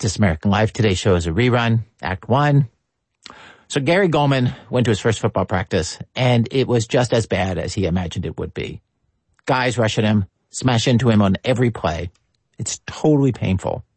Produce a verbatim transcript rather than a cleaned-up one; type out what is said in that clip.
This American Life. Today's show is a rerun, Act One. So Gary Goldman went to his first football practice, and it was just as bad as he imagined it would be. Guys rush at him, smash into him on every play. It's totally painful.